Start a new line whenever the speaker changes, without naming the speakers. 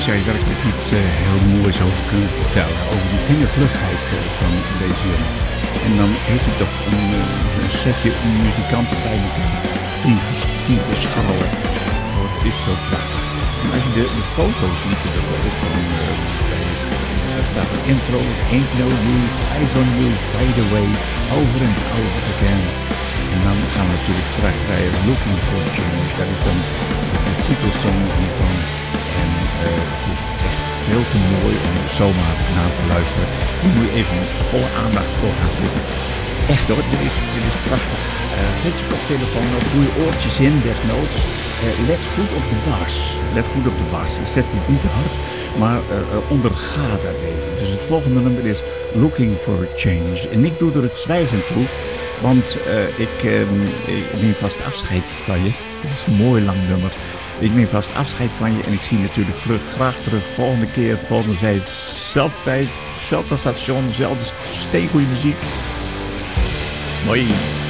zou je werkelijk iets heel moois over kunnen vertellen. Over die vingervlugheid van deze jongen. En dan heeft hij toch een setje muzikanten bij elkaar zien te scharrelen. Oh, het is zo prachtig. En als je de foto ziet bijvoorbeeld van daar staat een intro, Ain't No Use, Eyes on You, Fade Away, over and over again. En dan gaan we natuurlijk straks rijden Looking for Change. Dat is dan de titelsong hiervan. En het is echt veel te mooi om zomaar naar te luisteren. Hier moet je even met volle aandacht voor gaan zitten. Echt hoor, dit is prachtig. Zet je koptelefoon op, doe je oortjes in, desnoods. Let goed op de bas. Let goed op de bas. Zet die niet te hard, maar onderga dat even. Dus het volgende nummer is Looking for Change. En ik doe er het zwijgen toe, want ik neem vast afscheid van je. Dit is een mooi lang nummer. Ik neem vast afscheid van je en ik zie je natuurlijk graag terug volgende keer, volgende tijd, zelfde tijd, zelfde station, zelfde steengoeie muziek. Mooi.